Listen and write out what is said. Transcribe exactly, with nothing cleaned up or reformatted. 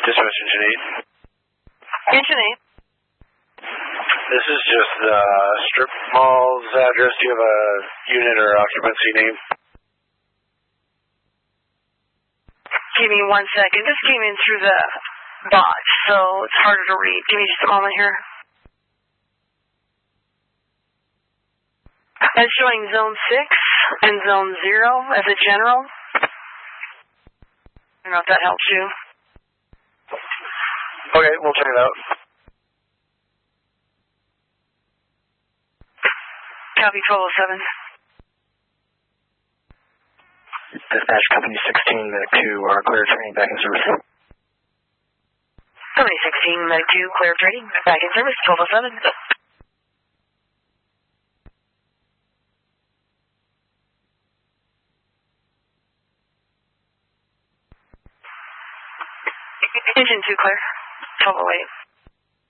Dispatch Engine eight. Engine eight. This is just the strip mall's address. Do you have a unit or occupancy name? Give me one second. This came in through the bot, so it's harder to read. Give me just a moment here. I'm showing zone six and zone zero as a general. I don't know if that helps you. Okay, we'll check it out. Copy twelve oh seven. Dispatch Company sixteen, Medic two, are clear training back in service. Company sixteen, Medic two, clear training back in service, twelve oh seven. Engine two clear, twelve oh eight.